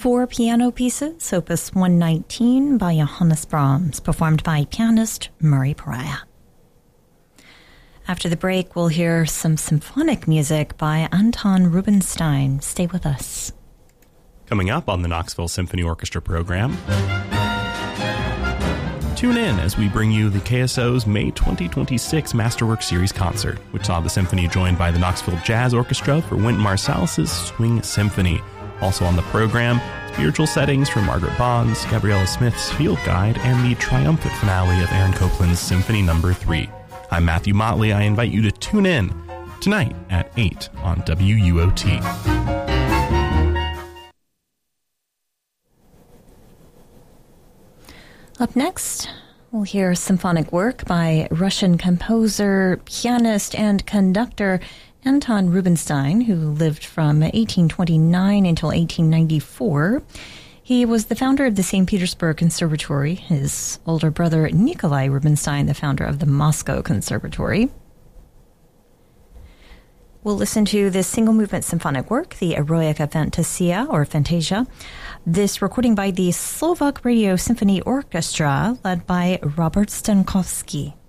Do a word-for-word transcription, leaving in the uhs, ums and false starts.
Four piano pieces, opus one nineteen by Johannes Brahms, performed by pianist Murray Pariah. After the break, we'll hear some symphonic music by Anton Rubinstein. Stay with us. Coming up on the Knoxville Symphony Orchestra program, tune in as we bring you the K S O's May twenty twenty-six Masterwork Series concert, which saw the symphony joined by the Knoxville Jazz Orchestra for Wynton Marsalis's Swing Symphony. Also on the program, spiritual settings from Margaret Bond's Gabriella Smith's Field Guide and the triumphant finale of Aaron Copland's Symphony Number three. I'm Matthew Motley. I invite you to tune in tonight at eight on W U O T. Up next, we'll hear symphonic work by Russian composer, pianist, and conductor Anton Rubinstein, who lived from eighteen twenty-nine until eighteen ninety-four. He was the founder of the Saint Petersburg Conservatory. His older brother, Nikolai Rubinstein, the founder of the Moscow Conservatory. We'll listen to this single-movement symphonic work, the Eroica Fantasia, or Fantasia. This recording by the Slovak Radio Symphony Orchestra, led by Robert Stankowski.